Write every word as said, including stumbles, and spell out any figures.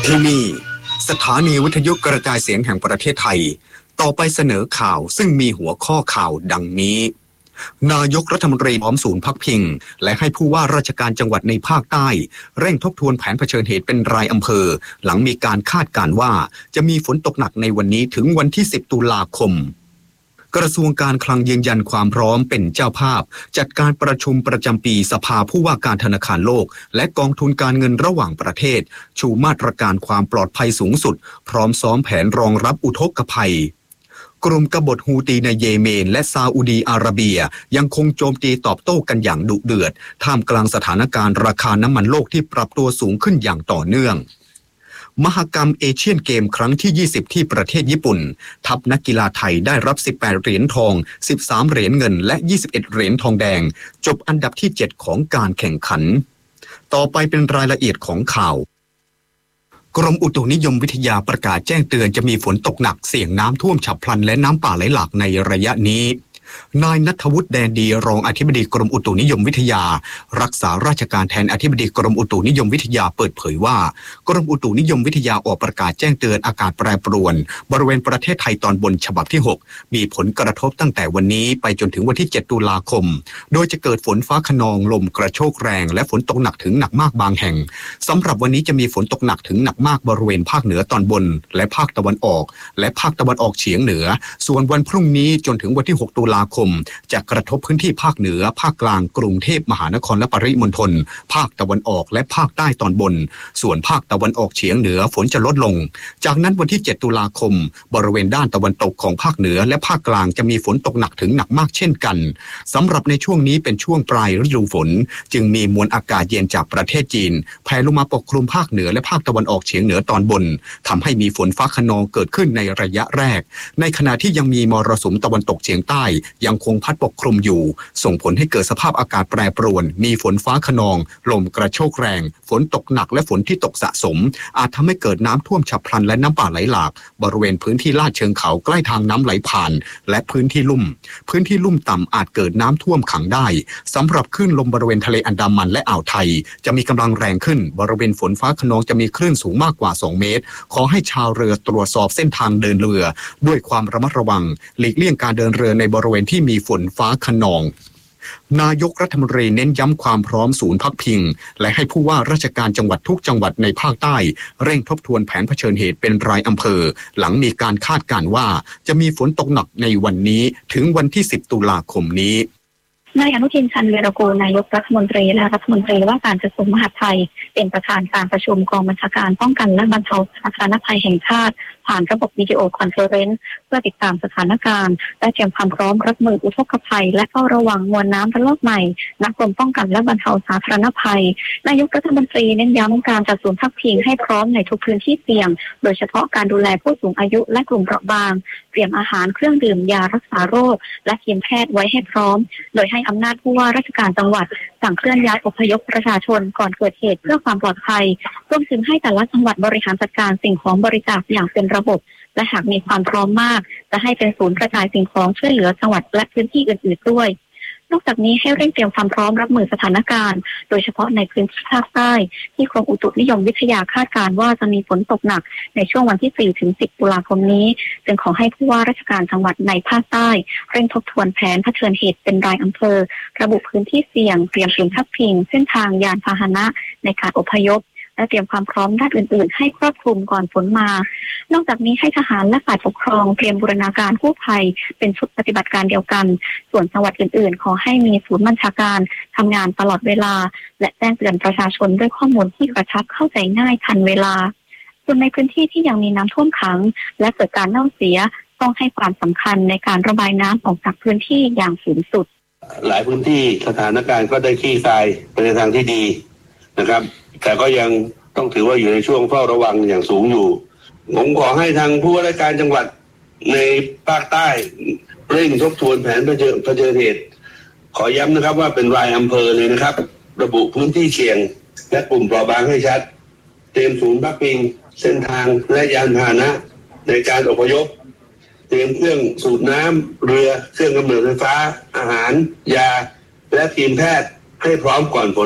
ที่นี่สถานีวิทยุกระจายเสียงแห่งประเทศไทยต่อไปเสนอข่าวซึ่งมีหัวข้อข่าวดังนี้นายกรัฐมนตรีพร้อมศูนย์พักพิงและให้ผู้ว่าราชการจังหวัดในภาคใต้เร่งทบทวนแผนเผชิญเหตุเป็นรายอำเภอหลังมีการคาดการณ์ว่าจะมีฝนตกหนักในวันนี้ถึงวันที่สิบตุลาคมกระทรวงการคลังยืนยันความพร้อมเป็นเจ้าภาพจัดการประชุมประจำปีสภาผู้ว่าการธนาคารโลกและกองทุนการเงินระหว่างประเทศชูมาตรการความปลอดภัยสูงสุดพร้อมซ้อมแผนรองรับอุทกภัยกลุ่มกบฏฮูตีในเยเมนและซาอุดีอาระเบียยังคงโจมตีตอบโต้กันอย่างดุเดือดท่ามกลางสถานการณ์ราคาน้ำมันโลกที่ปรับตัวสูงขึ้นอย่างต่อเนื่องมหกรรมเอเชียนเกมครั้งที่ยี่สิบที่ประเทศญี่ปุ่นทัพนักกีฬาไทยได้รับสิบแปดเหรียญทองสิบสามเหรียญเงินและยี่สิบเอ็ดเหรียญทองแดงจบอันดับที่เจ็ดของการแข่งขันต่อไปเป็นรายละเอียดของข่าวกรมอุตุนิยมวิทยาประกาศแจ้งเตือนจะมีฝนตกหนักเสี่ยงน้ำท่วมฉับพลันและน้ำป่าไหลหลากในระยะนี้นายณัฐวุฒิแดนดีรองอธิบดีกรมอุตุนิยมวิทยารักษาราชการแทนอธิบดีกรมอุตุนิยมวิทยาเปิดเผยว่ากรมอุตุนิยมวิทยาออกประกาศแจ้งเตือนอากาศแปรปรวนบริเวณประเทศไทยตอนบนฉบับที่หกมีผลกระทบตั้งแต่วันนี้ไปจนถึงวันที่เจ็ดตุลาคมโดยจะเกิดฝนฟ้าคะนองลมกระโชกแรงและฝนตกหนักถึงหนักมากบางแห่งสำหรับวันนี้จะมีฝนตกหนักถึงหนักมากบริเวณภาคเหนือตอนบนและภาคตะวันออกและภาคตะวันออกเฉียงเหนือส่วนวันพรุ่งนี้จนถึงวันที่หกตุลาคมจะกระทบพื้นที่ภาคเหนือภาคกลางกรุงเทพมหานครและปริมณฑลภาคตะวันออกและภาคใต้ตอนบนส่วนภาคตะวันออกเฉียงเหนือฝนจะลดลงจากนั้นวันที่เจ็ดตุลาคมบริเวณด้านตะวันตกของภาคเหนือและภาคกลางจะมีฝนตกหนักถึงหนักมากเช่นกันสำหรับในช่วงนี้เป็นช่วงปลายฤดูฝนจึงมีมวลอากาศเย็นจากประเทศจีนแผ่ลงมาปกคลุมภาคเหนือและภาคตะวันออกเฉียงเหนือตอนบนทำให้มีฝนฟ้าคะนองเกิดขึ้นในระยะแรกในขณะที่ยังมีมรสุมตะวันตกเฉียงใต้ยังคงพัดปกคลุมอยู่ส่งผลให้เกิดสภาพอากาศแปรปรวนมีฝนฟ้าคะนองลมกระโชกแรงฝนตกหนักและฝนที่ตกสะสมอาจทำให้เกิดน้ำท่วมฉับพลันและน้ำป่าไหลหลากบริเวณพื้นที่ลาดเชิงเขาใกล้ทางน้ำไหลผ่านและพื้นที่ลุ่มพื้นที่ลุ่มต่ำอาจเกิดน้ำท่วมขังได้สำหรับคลื่นลมบริเวณทะเลอันดามันและอ่าวไทยจะมีกำลังแรงขึ้นบริเวณฝนฟ้าคะนองจะมีคลื่นสูงมากกว่าสองเมตรขอให้ชาวเรือตรวจสอบเส้นทางเดินเรือด้วยความระมัดระวังหลีกเลี่ยงการเดินเรือในบริเวณที่มีฝนฟ้าคะนองนายกรัฐมนตรีเน้นย้ำความพร้อมศูนย์พักพิงและให้ผู้ว่าราชการจังหวัดทุกจังหวัดในภาคใต้เร่งทบทวนแผนเผชิญเหตุเป็นรายอำเภอหลังมีการคาดการณ์ว่าจะมีฝนตกหนักในวันนี้ถึงวันที่สิบตุลาคมนี้นายอนุทินชาญวีรกูลนายกรัฐมนตรีและรัฐมนตรีว่าการกระทรวงมหาดไทยเป็นประธานการประชุมกองบัญชาการป้องกันและบรรเทาสาธารณภัยแห่งชาติผ่านระบบวิดีโอคอนเฟอเรนซ์เพื่อติดตามสถานการณ์และเตรียมความพร้อมรับมืออุทกภัยและเฝ้าระวังมวลน้ำระลอกใหม่ณกรมป้องกันและบรรเทาสาธารณภัยนายกรัฐมนตรีเน้นย้ำการจัดศูนย์พักพิงให้พร้อมในทุกพื้นที่เสี่ยงโดยเฉพาะการดูแลผู้สูงอายุและกลุ่มเปราะบางเตรียมอาหารเครื่องดื่มยารักษาโรคและทีมแพทย์ไว้ให้พร้อมโดยให้อำนาจผู้ว่าราชการจังหวัดสั่งเคลื่อนย้ายอพยพประชาชนก่อนเกิดเหตุเพื่อความปลอดภัยรวมถึงให้แต่ละจังหวัดบริหารจัดการสิ่งของบริจาคอย่างเป็นระบบและหากมีความพร้อมมากจะให้เป็นศูนย์กระจายสิ่งของช่วยเหลือจังหวัดและพื้นที่อื่นๆด้วยนอกจากนี้ให้เร่งเตรียมความพร้อมรับมือสถานการณ์โดยเฉพาะในพื้นที่ภาคใต้ที่กรมอุตุนิยมวิทยาคาดการณ์ว่าจะมีฝนตกหนักในช่วงวันที่ สี่ถึงสิบ ตุลาคมนี้จึงขอให้ผู้ว่าราชการจังหวัดในภาคใต้เร่งทบทวนแผนเผชิญเหตุเป็นรายอำเภอระบุพื้นที่เสี่ยงเตรียมศูนย์พักพิงเส้นทางยานพาหนะในการอพยพและเตรียมความพร้อมด้านอื่นๆให้ครอบคลุมก่อนฝนมานอกจากนี้ให้ทหารและฝ่ายปกครองเตรียมบูรณาการกู้ภัยเป็นชุดปฏิบัติการเดียวกันส่วนจังหวัดอื่นๆขอให้มีศูนย์บัญชาการทำงานตลอดเวลาและแจ้งเตือนประชาชนด้วยข้อมูลที่กระชับเข้าใจง่ายทันเวลาส่วนในพื้นที่ที่ยังมีน้ำท่วมขังและเกิดการเน่าเสียต้องให้ความสำคัญในการระบายน้ำออกจากพื้นที่อย่างสูงสุดหลายพื้นที่สถานการณ์ก็ได้คลี่คลายไปในทางที่ดีนะครับแต่ก็ยังต้องถือว่าอยู่ในช่วงเฝ้าระวังอย่างสูงอยู่ผมขอให้ทางผู้ว่าราชการจังหวัดในภาคใต้เร่งทบทวนแผนเผชิญเผชิญเหตุขอย้ำนะครับว่าเป็นรายอำเภอเลยนะครับระบุพื้นที่เสี่ยงและกลุ่มเปราะบางให้ชัดเตรียมศูนย์พักพิงเส้นทางและยานพาหนะในการอพยพเตรียมเครื่องสูบน้ำเรือเครื่องกำเนิดไฟฟ้าอาหารยาและทีมแพทย์ให้พร้อมก่อนฝน